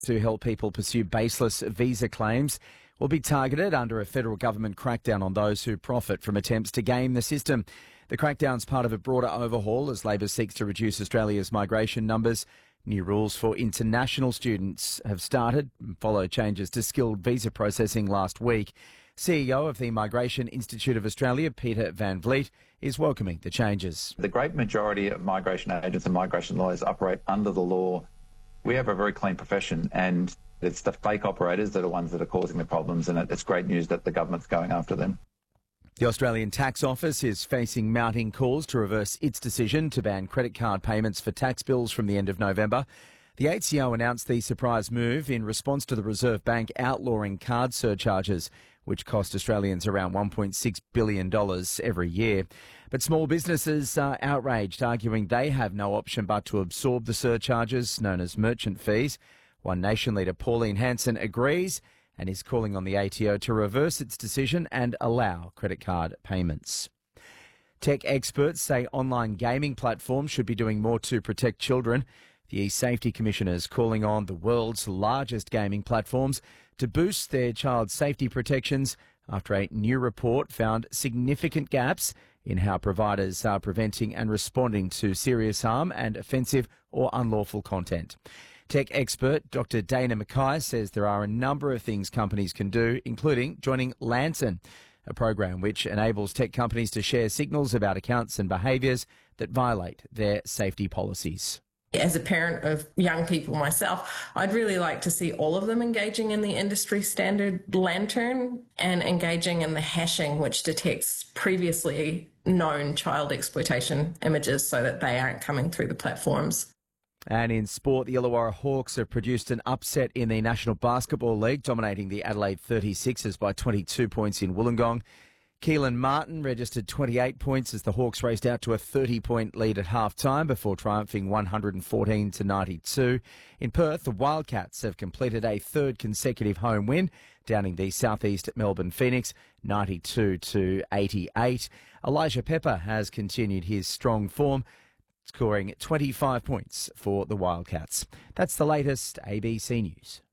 to help people pursue baseless visa claims will be targeted under a federal government crackdown on those who profit from attempts to game the system. The crackdown's part of a broader overhaul as Labor seeks to reduce Australia's migration numbers. New rules for international students have started and follow changes to skilled visa processing last week. CEO of the Migration Institute of Australia, Peter Van Vliet, is welcoming the changes. The great majority of migration agents and migration lawyers operate under the law. We have a very clean profession, and it's the fake operators that are ones that are causing the problems, and it's great news that the government's going after them. The Australian Tax Office is facing mounting calls to reverse its decision to ban credit card payments for tax bills from the end of November. The ATO announced the surprise move in response to the Reserve Bank outlawing card surcharges, which cost Australians around $1.6 billion every year. But small businesses are outraged, arguing they have no option but to absorb the surcharges, known as merchant fees. One Nation leader, Pauline Hanson, agrees and is calling on the ATO to reverse its decision and allow credit card payments. Tech experts say online gaming platforms should be doing more to protect children. The Safety Commissioner is calling on the world's largest gaming platforms to boost their child safety protections after a new report found significant gaps in how providers are preventing and responding to serious harm and offensive or unlawful content. Tech expert Dr. Dana Mackay says there are a number of things companies can do, including joining Lantern, a program which enables tech companies to share signals about accounts and behaviours that violate their safety policies. As a parent of young people myself, I'd really like to see all of them engaging in the industry standard Lantern and engaging in the hashing, which detects previously known child exploitation images so that they aren't coming through the platforms. And in sport, the Illawarra Hawks have produced an upset in the National Basketball League, dominating the Adelaide 36ers by 22 points in Wollongong. Keelan Martin registered 28 points as the Hawks raced out to a 30-point lead at half-time before triumphing 114-92. In Perth, the Wildcats have completed a third consecutive home win, downing the Southeast Melbourne Phoenix 92-88. Elijah Pepper has continued his strong form, scoring 25 points for the Wildcats. That's the latest ABC News.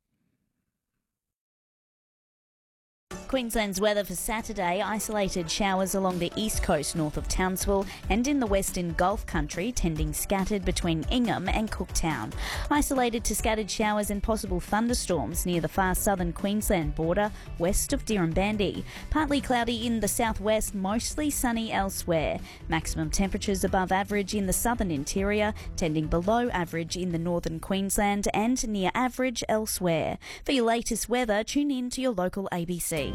Queensland's weather for Saturday: isolated showers along the east coast north of Townsville and in the western Gulf country, tending scattered between Ingham and Cooktown. Isolated to scattered showers and possible thunderstorms near the far southern Queensland border west of Dirranbandi. Partly cloudy in the southwest, mostly sunny elsewhere. Maximum temperatures above average in the southern interior, tending below average in the northern Queensland and near average elsewhere. For your latest weather, tune in to your local ABC.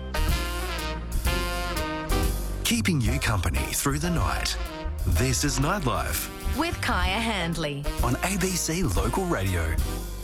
Keeping you company through the night. This is Nightlife with Kaya Handley on ABC Local Radio.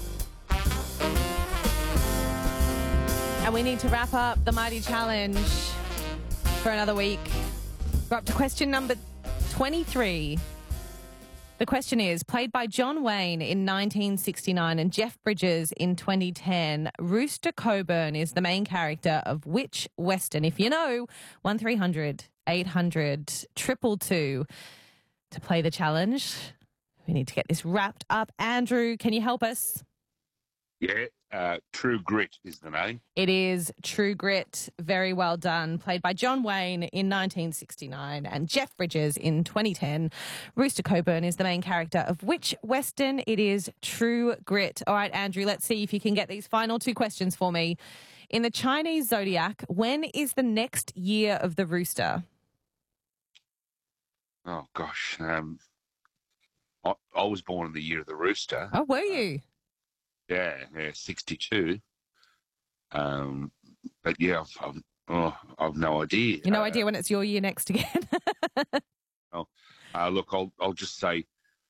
And we need to wrap up the Mighty Challenge for another week. We're up to question number 23. The question is, played by John Wayne in 1969 and Jeff Bridges in 2010, Rooster Coburn is the main character of which Western? If you know, 1300 800 222 to play the challenge. We need to get this wrapped up. Andrew, can you help us? Yeah, True Grit is the name. It is True Grit. Very well done. Played by John Wayne in 1969 and Jeff Bridges in 2010. Rooster Coburn is the main character of which Western? It is True Grit. All right, Andrew, let's see if you can get these final two questions for me. In the Chinese zodiac, when is the next year of the rooster? Oh, gosh. I was born in the year of the rooster. Oh, were you? Yeah, 62. But yeah, I've no idea. You no idea when it's your year next again? Look, I'll just say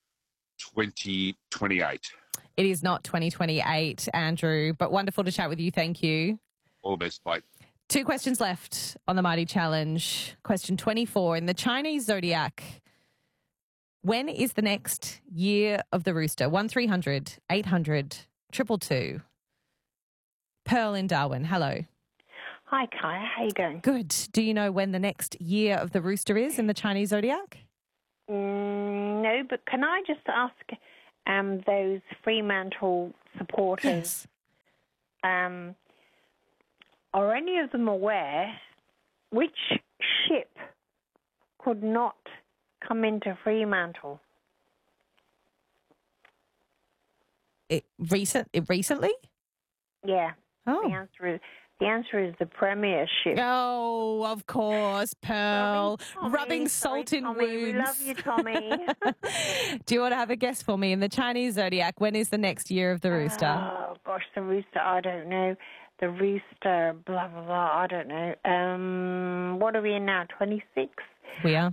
2028. It is not 2028, Andrew, but wonderful to chat with you. Thank you. All the best, bye. Two questions left on the Mighty Challenge. Question 24. In the Chinese zodiac, when is the next year of the rooster? 1300 800 222. Pearl in Darwin, hello. Hi, Kaya. How you going? Good. Do you know when the next year of the rooster is in the Chinese zodiac? No, but can I just ask those Fremantle supporters Are any of them aware which ship could not come into Fremantle? Recently? Yeah. Oh. The answer is the Premiership. Oh, of course, Pearl. Rubbing salt in Tommy. wounds. We love you, Tommy. Do you want to have a guess for me? In the Chinese zodiac, when is the next year of the rooster? Oh, gosh, the rooster, I don't know. The rooster, blah, blah, blah, I don't know. What are we in now, 26? We are.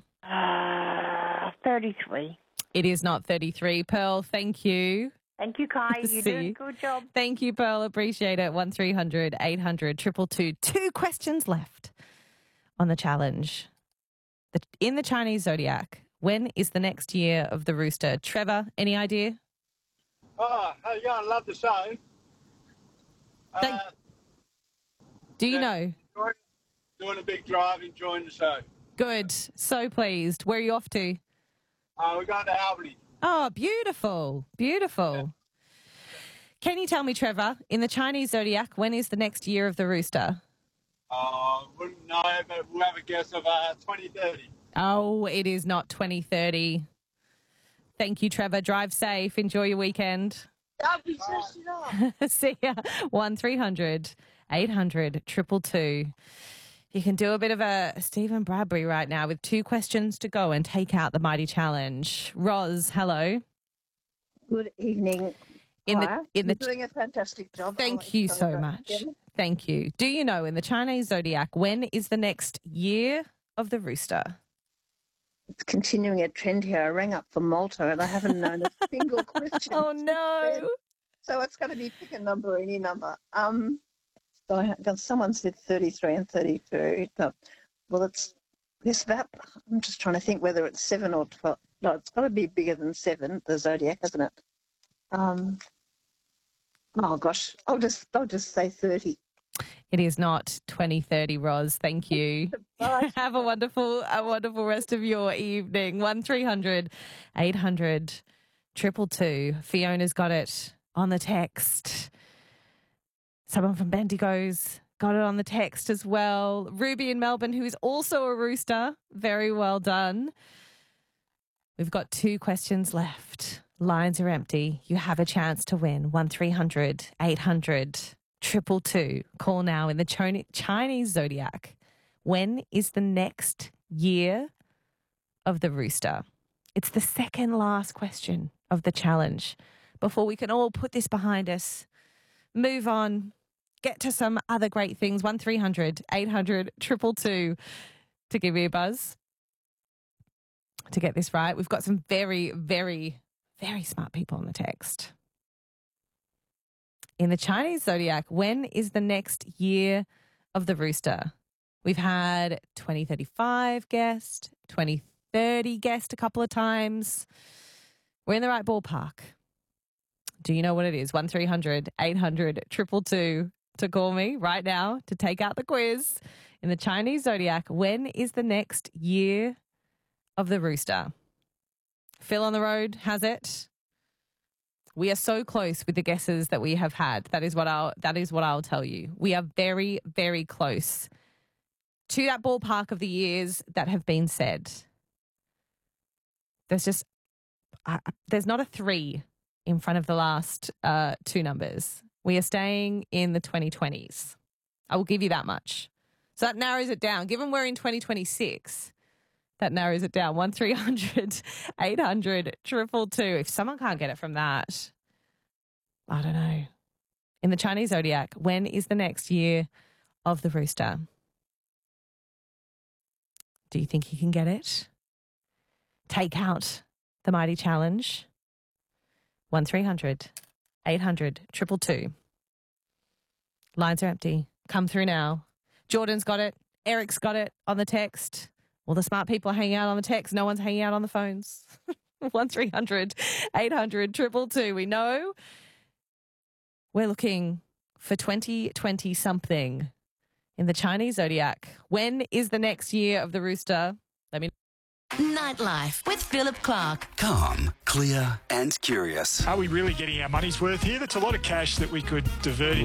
33. It is not 33. Pearl, thank you. Thank you, Kai. You're doing a good job. Thank you, Pearl. Appreciate it. 1300 800 222. 2 questions left on the challenge. In the Chinese zodiac, when is the next year of the rooster? Trevor, any idea? Oh, how you going? Love the show. Do you know? Doing a big drive, enjoying the show. Good. So pleased. Where are you off to? We're going to Albany. Oh, beautiful. Beautiful. Yeah. Can you tell me, Trevor, in the Chinese zodiac, when is the next year of the rooster? Wouldn't know, but we'll have a guess of 2030. Oh, it is not 2030. Thank you, Trevor. Drive safe. Enjoy your weekend. See ya. 1300 800 222. You can do a bit of a Stephen Bradbury right now with 2 questions to go and take out the mighty challenge. Roz, hello. Good evening. You're doing a fantastic job. Thank you so much. Thank you. Do you know, in the Chinese zodiac, when is the next year of the rooster? It's continuing a trend here. I rang up for Malta and I haven't known a single question. Oh, no. So it's going to be pick a number, any number. Someone said 33 and 32. Well, it's that. I'm just trying to think whether it's 7 or 12. No, it's got to be bigger than 7, the zodiac, hasn't it? Oh, gosh. I'll just say 30. It is not 2030, Roz. Thank you. Have a wonderful rest of your evening. 1300 800 222. Fiona's got it on the text. Someone from Bendigo's got it on the text as well. Ruby in Melbourne, who is also a rooster. Very well done. We've got 2 questions left. Lines are empty. You have a chance to win. 1300 800 222. Call now. In the Chinese zodiac, when is the next year of the rooster? It's the second last question of the challenge before we can all put this behind us, move on, get to some other great things. 1300 800 222 to give me a buzz to get this right. We've got some very, very, very smart people on the text. In the Chinese zodiac, when is the next year of the rooster? We've had 2035 guessed, 2030 guessed a couple of times. We're in the right ballpark. Do you know what it is? 1300 800 222 to call me right now to take out the quiz. In the Chinese zodiac, when is the next year of the rooster? Phil on the road has it. We are so close with the guesses that we have had. That is what I'll tell you. We are very, very close to that ballpark of the years that have been said. There's not a 3 in front of the last 2 numbers. We are staying in the 2020s. I will give you that much. So that narrows it down. Given we're in 2026, that narrows it down. 1300 800 222. If someone can't get it from that, I don't know. In the Chinese zodiac, when is the next year of the rooster? Do you think you can get it? Take out the mighty challenge. 1300 800 222. Lines are empty. Come through now. Jordan's got it. Eric's got it on the text. Well, the smart people are hanging out on the text. No one's hanging out on the phones. 1300 800 222. We know we're looking for 2020 something in the Chinese zodiac. When is the next year of the rooster? Let me know. Nightlife with Philip Clark. Calm, clear and curious. Are we really getting our money's worth here? That's a lot of cash that we could divert